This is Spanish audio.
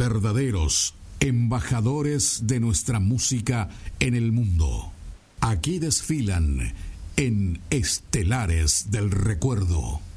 verdaderos embajadores de nuestra música en el mundo. Aquí desfilan en Estelares del Recuerdo.